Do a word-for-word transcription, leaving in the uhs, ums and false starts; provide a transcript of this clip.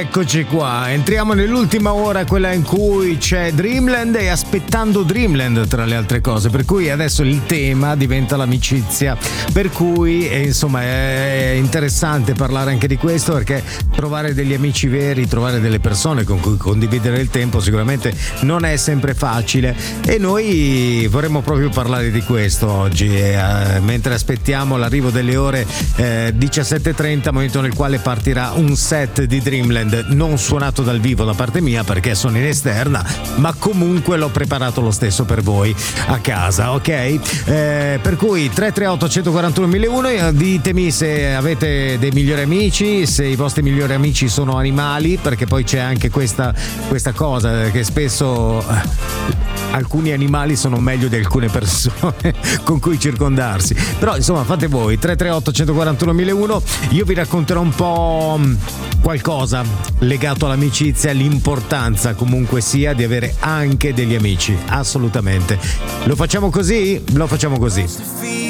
Eccoci qua, entriamo nell'ultima ora, quella in cui c'è Dreamland e aspettando Dreamland tra le altre cose, per cui adesso il tema diventa l'amicizia, per cui eh, insomma è interessante parlare anche di questo, perché trovare degli amici veri, trovare delle persone con cui condividere il tempo sicuramente non è sempre facile, e noi vorremmo proprio parlare di questo oggi, eh, mentre aspettiamo l'arrivo delle ore eh, diciassette e trenta, momento nel quale partirà un set di Dreamland non suonato dal vivo da parte mia perché sono in esterna, ma comunque l'ho preparato lo stesso per voi a casa, ok? Eh, per cui tre tre otto uno quattro uno uno zero uno, ditemi se avete dei migliori amici, se i vostri migliori amici sono animali, perché poi c'è anche questa, questa cosa che spesso alcuni animali sono meglio di alcune persone con cui circondarsi, però insomma fate voi. Tre tre otto uno quattro uno uno zero uno, io vi racconterò un po' qualcosa legato all'amicizia, l'importanza comunque sia di avere anche degli amici, assolutamente. Lo facciamo così? Lo facciamo così.